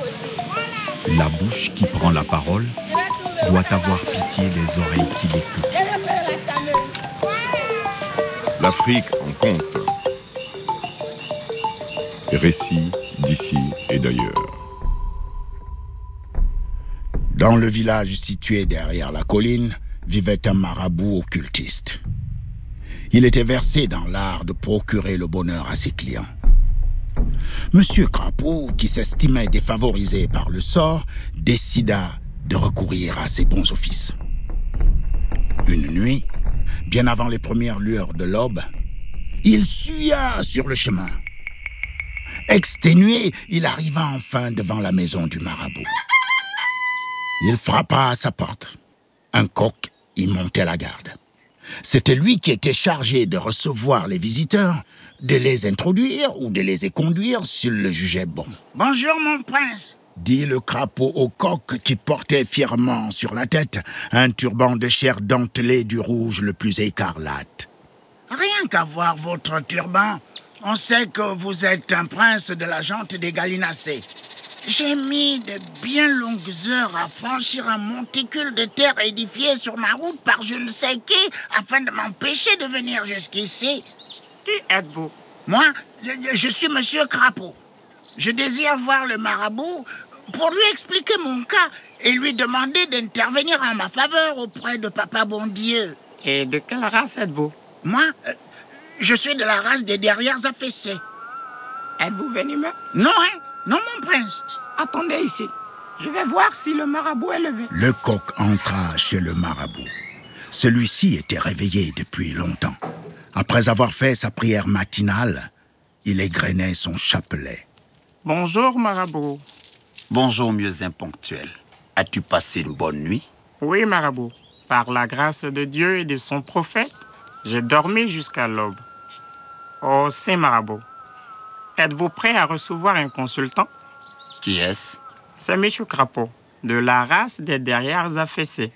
La bouche qui prend la parole doit avoir pitié des oreilles qui l'écoutent. L'Afrique en conte. Récits d'ici et d'ailleurs. Dans le village situé derrière la colline, vivait un marabout occultiste. Il était versé dans l'art de procurer le bonheur à ses clients. Monsieur Crapaud, qui s'estimait défavorisé par le sort, décida de recourir à ses bons offices. Une nuit, bien avant les premières lueurs de l'aube, il suya sur le chemin. Exténué, il arriva enfin devant la maison du marabout. Il frappa à sa porte. Un coq y montait la garde. C'était lui qui était chargé de recevoir les visiteurs, de les introduire ou de les éconduire s'il le jugeait bon. « Bonjour mon prince !» dit le crapaud au coq qui portait fièrement sur la tête un turban de chair dentelé du rouge le plus écarlate. « Rien qu'à voir votre turban, on sait que vous êtes un prince de la junte des gallinacés. J'ai mis de bien longues heures à franchir un monticule de terre édifié sur ma route par je ne sais qui afin de m'empêcher de venir jusqu'ici. Qui êtes-vous? Moi, je suis Monsieur Crapaud. Je désire voir le marabout pour lui expliquer mon cas et lui demander d'intervenir en ma faveur auprès de Papa Bondieu. Et de quelle race êtes-vous? Moi, je suis de la race des derrières affaissés. Êtes-vous venimeux? Non, hein? Non, mon prince. Attendez ici. Je vais voir si le marabout est levé. Le coq entra chez le marabout. Celui-ci était réveillé depuis longtemps. Après avoir fait sa prière matinale, il égrenait son chapelet. Bonjour, marabout. Bonjour, mieux imponctuel. As-tu passé une bonne nuit? Oui, marabout. Par la grâce de Dieu et de son prophète, j'ai dormi jusqu'à l'aube. Oh, saint marabout, êtes-vous prêt à recevoir un consultant? Qui est-ce? C'est M. Crapaud, de la race des derrières affaissés.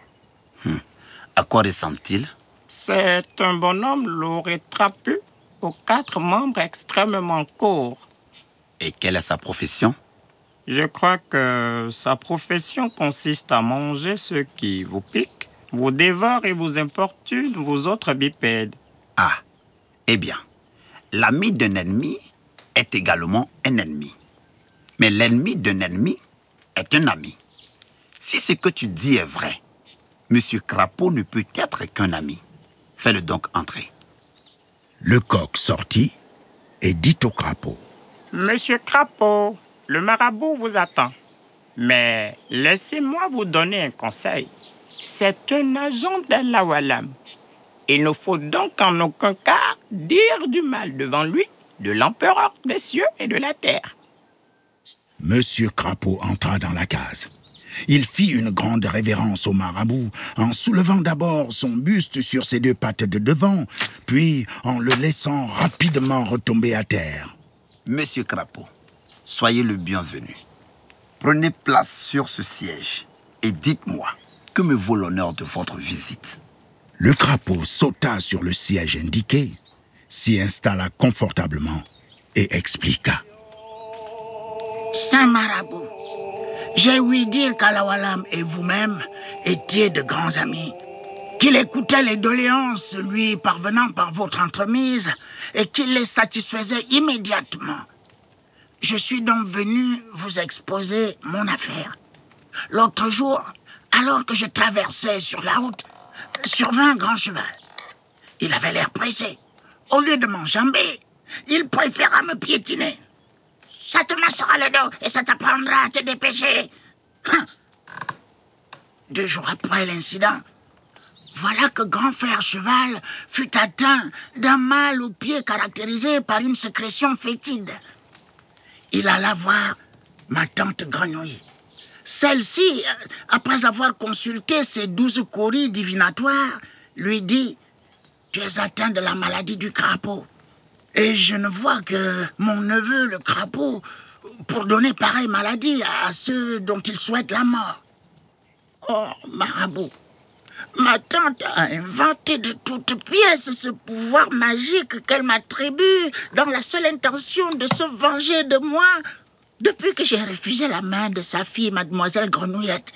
À quoi ressemble-t-il? C'est un bonhomme lourd et trapu, aux 4 membres extrêmement courts. Et quelle est sa profession? Je crois que sa profession consiste à manger ceux qui vous piquent, vous dévorent et vous importunent, vous autres bipèdes. Ah, eh bien, l'ami d'un ennemi est également un ennemi. Mais l'ennemi d'un ennemi est un ami. Si ce que tu dis est vrai, Monsieur Crapaud ne peut être qu'un ami. Fais-le donc entrer. Le coq sortit et dit au crapaud. Monsieur Crapaud, le marabout vous attend. Mais laissez-moi vous donner un conseil. C'est un agent d'Allah Walam. Il ne faut donc en aucun cas dire du mal devant lui de l'empereur des cieux et de la terre. Monsieur Crapaud entra dans la case. Il fit une grande révérence au marabout en soulevant d'abord son buste sur ses 2 pattes de devant, puis en le laissant rapidement retomber à terre. Monsieur Crapaud, soyez le bienvenu. Prenez place sur ce siège et dites-moi, que me vaut l'honneur de votre visite? Le crapaud sauta sur le siège indiqué, s'y installa confortablement et expliqua. Saint Marabout, j'ai ouï dire qu'Alawalam et vous-même étiez de grands amis, qu'il écoutait les doléances lui parvenant par votre entremise et qu'il les satisfaisait immédiatement. Je suis donc venu vous exposer mon affaire. L'autre jour, alors que je traversais sur la route, survint un grand cheval. Il avait l'air pressé. Au lieu de m'enjamber, il préféra me piétiner. Ça te massera le dos et ça t'apprendra à te dépêcher. 2 jours après l'incident, voilà que Grand Frère Cheval fut atteint d'un mal au pied caractérisé par une sécrétion fétide. Il alla voir ma tante Grenouille. Celle-ci, après avoir consulté ses 12 coris divinatoires, lui dit « Tu es atteint de la maladie du crapaud. » Et je ne vois que mon neveu, le crapaud, pour donner pareille maladie à ceux dont il souhaite la mort. Oh, marabout, ma tante a inventé de toutes pièces ce pouvoir magique qu'elle m'attribue dans la seule intention de se venger de moi Depuis que j'ai refusé la main de sa fille, mademoiselle Grenouillette,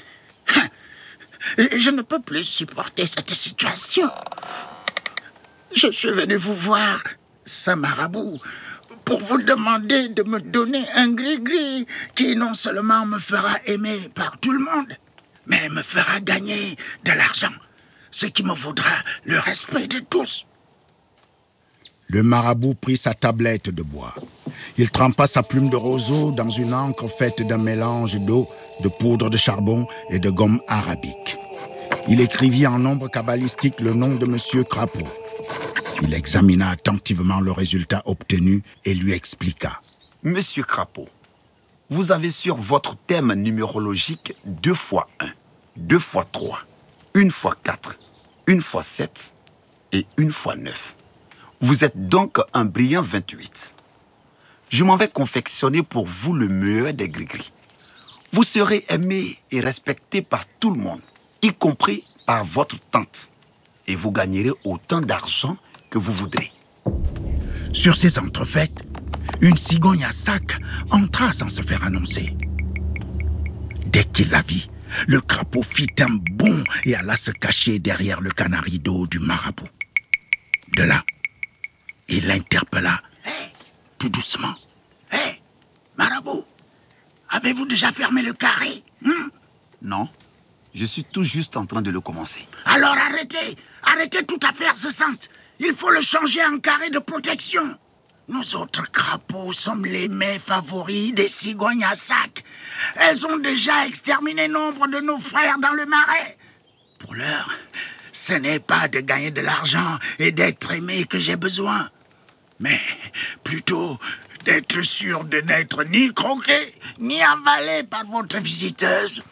je ne peux plus supporter cette situation. Je suis venu vous voir, Saint Marabout, pour vous demander de me donner un gris-gris qui non seulement me fera aimer par tout le monde, mais me fera gagner de l'argent, ce qui me vaudra le respect de tous. Le marabout prit sa tablette de bois. Il trempa sa plume de roseau dans une encre faite d'un mélange d'eau, de poudre de charbon et de gomme arabique. Il écrivit en nombre cabalistique le nom de Monsieur Crapaud. Il examina attentivement le résultat obtenu et lui expliqua. Monsieur Crapaud, vous avez sur votre thème numérologique 2 x 1, 2 x 3, 1 x 4, 1 x 7 et 1 x 9. Vous êtes donc un brillant 28. Je m'en vais confectionner pour vous le meilleur des gris-gris. Vous serez aimé et respecté par tout le monde, y compris par votre tante. Et vous gagnerez autant d'argent que vous voudrez. Sur ces entrefaites, une cigogne à sac entra sans se faire annoncer. Dès qu'il la vit, le crapaud fit un bond et alla se cacher derrière le canari d'eau du marabout. De là, il l'interpella tout doucement. « Hé, marabout, avez-vous déjà fermé le carré ? Non, je suis tout juste en train de le commencer. Alors arrêtez toute affaire cessante. Il faut le changer en carré de protection. Nous autres crapauds sommes les mets favoris des cigognes à sac. Elles ont déjà exterminé nombre de nos frères dans le marais. Pour l'heure, ce n'est pas de gagner de l'argent et d'être aimé que j'ai besoin, mais plutôt d'être sûr de n'être ni croqué, ni avalé par votre visiteuse.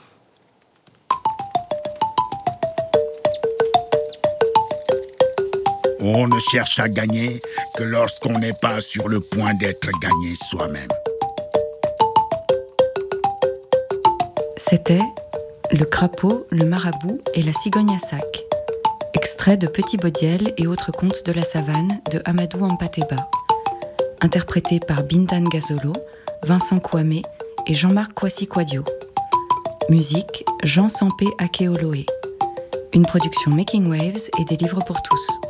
On ne cherche à gagner que lorsqu'on n'est pas sur le point d'être gagné soi-même. C'était Le crapaud, le marabout et la cigogne à sac. Extrait de Petit Baudiel et autres contes de la savane de Amadou Ampateba. Interprété par Bintan Gazolo, Vincent Kwame et Jean-Marc Kwasi-Kwadio. Musique Jean Sampé Akeoloé. Une production Making Waves et des livres pour tous.